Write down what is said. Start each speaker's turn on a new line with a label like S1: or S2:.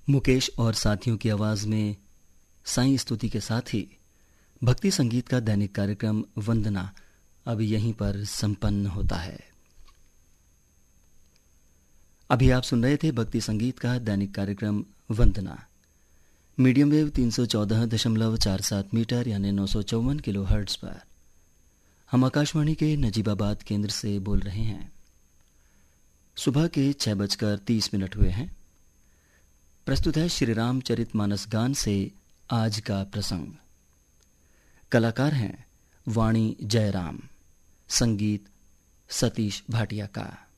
S1: मुकेश और साथियों की आवाज में साईं स्तुति के साथ ही भक्ति संगीत का दैनिक कार्यक्रम वंदना अब यहीं पर संपन्न होता है। अभी आप सुन रहे थे भक्ति संगीत का दैनिक कार्यक्रम वंदना, मीडियम वेव 314.47 मीटर यानी 954 किलो हर्ट्ज पर। हम आकाशवाणी के नजीबाबाद केंद्र से बोल रहे हैं। सुबह के 6:30 हुए हैं। प्रस्तुत है श्री रामचरितमानस गान से आज का प्रसंग। कलाकार हैं वाणी जयराम, संगीत सतीश भाटिया का।